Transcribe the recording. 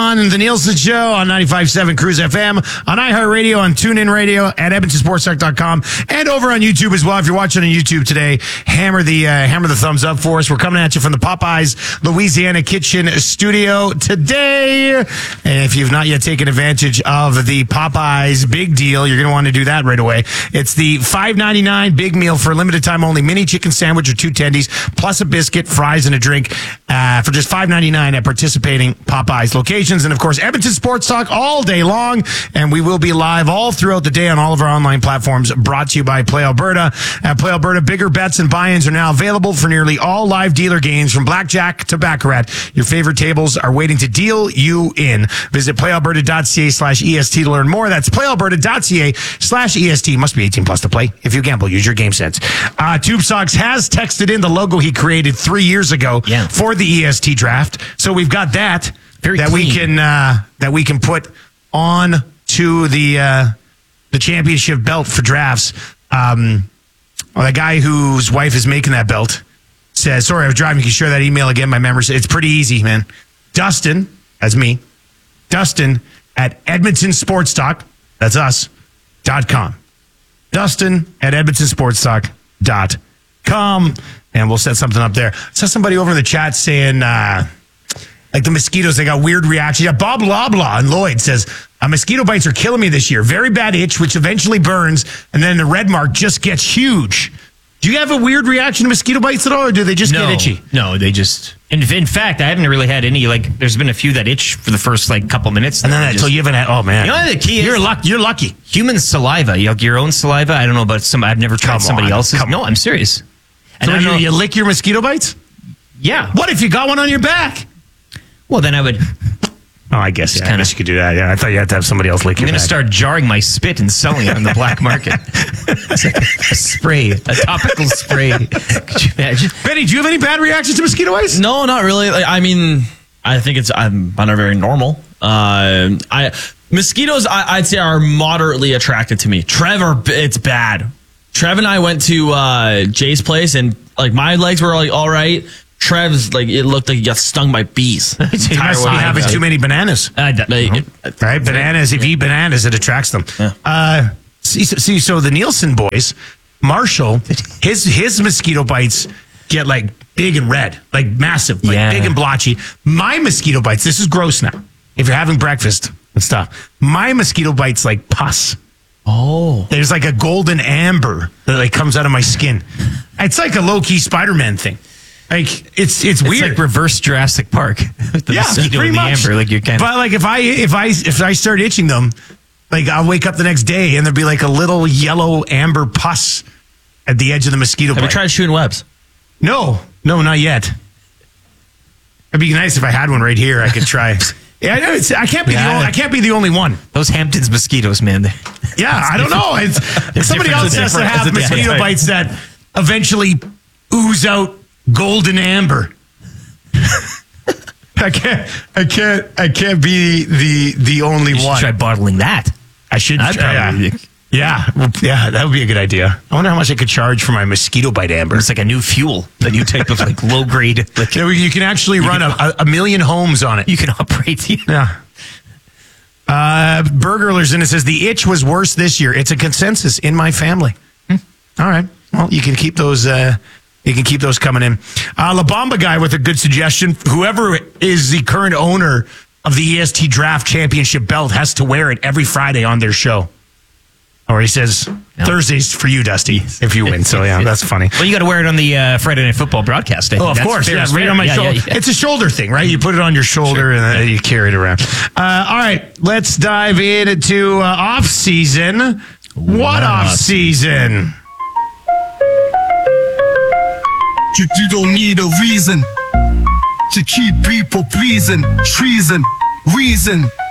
on The Nielsen Show on 95.7 Cruise FM, on iHeartRadio, on TuneIn Radio, at EdmontonSportsTalk.com, and over on YouTube as well. If you're watching on YouTube today, hammer the thumbs up for us. We're coming at you from the Popeyes Louisiana Kitchen Studio today. And if you've not yet taken advantage of the Popeyes Big Deal, you're going to want to do that right away. It's the $5.99 big meal for a limited time only mini chicken sandwich or 2 tendies, plus a biscuit, fries, and a drink for just $5.99 at participating Popeyes locations. And, of course, Edmonton Sports Talk all day long. And we will be live all throughout the day on all of our online platforms, brought to you by Play Alberta. At Play Alberta, bigger bets and buy-ins are now available for nearly all live dealer games, from blackjack to baccarat. Your favorite tables are waiting to deal you in. Visit playalberta.ca/EST to learn more. That's playalberta.ca/EST. Must be 18 plus to play. If you gamble, use your game sense. Tube Socks has texted in the logo he created 3 years ago for the EST draft. So we've got that we can put on to the championship belt for drafts. The guy whose wife is making that belt says, sorry, I was driving. You can share that email again. My memory. It's pretty easy, man. Dustin, that's me. Dustin at Edmonton Sports Talk. That's us. .com. Dustin at EdmontonSportsTalk.com. And we'll set something up there. I saw somebody over in the chat saying, like the mosquitoes, they got weird reactions. Yeah, Bob Loblaw and Lloyd says, mosquito bites are killing me this year. Very bad itch, which eventually burns, and then the red mark just gets huge. Do you have a weird reaction to mosquito bites at all, or do they just get itchy? No, they just... In fact, I haven't really had any, there's been a few that itch for the first, couple minutes. And then until you haven't had... Oh, man. You know what the key is? You're lucky. Human saliva, your own saliva. I don't know about I've never tried somebody else's. No, I'm serious. And so you lick your mosquito bites? Yeah. What if you got one on your back? Well, then I would... Oh, I guess you could do that. Yeah, I thought you had to have somebody else lick your back. I'm going to start jarring my spit and selling it on the black market. It's like a spray, a topical spray. Could you imagine? Benny, do you have any bad reactions to mosquito bites? No, not really. I think I'm not very normal. Mosquitoes, I'd say, are moderately attracted to me. Trevor, it's bad. Trev and I went to Jay's place, and my legs were all right. Trev's, it looked like he got stung by bees. He must be having too many bananas. Right? Bananas, if you eat bananas, it attracts them. Yeah. So the Nielsen boys, Marshall, his mosquito bites get, big and red, massive, big and blotchy. My mosquito bites, this is gross now, if you're having breakfast and stuff, my mosquito bites like pus. Oh. There's a golden amber that comes out of my skin. It's like a low-key Spider-Man thing. It's weird. It's like reverse Jurassic Park. The mosquito pretty and the much. amber, you're kind of... But if I start itching them, I'll wake up the next day and there'll be a little yellow amber pus at the edge of the mosquito bite. Have you tried shooting webs? No, not yet. It'd be nice if I had one right here. I could try. Yeah, I know. I can't be the only one. Those Hamptons mosquitoes, man. Yeah, I don't know. Somebody else has to have mosquito bites that eventually ooze out golden amber. I can't be the only one. Try bottling that. I should try. Yeah, that would be a good idea. I wonder how much I could charge for my mosquito bite amber. It's like a new fuel, the new type of low grade. You can actually run a million homes on it. You can operate. Yeah. Burgerler's in it says the itch was worse this year. It's a consensus in my family. All right. Well, you can keep those. You can keep those coming in. La Bamba guy with a good suggestion. Whoever is the current owner of the EST Draft Championship belt has to wear it every Friday on their show. Or he says, Thursdays for you, Dusty, if you win. So, yeah, that's funny. Well, you got to wear it on the Friday Night Football broadcast. Of course. Yeah, right on my shoulder. Yeah. It's a shoulder thing, right? You put it on your shoulder and then you carry it around. All right, let's dive into off-season. What off-season? You don't need a reason to keep people pleasing. Treason, reason.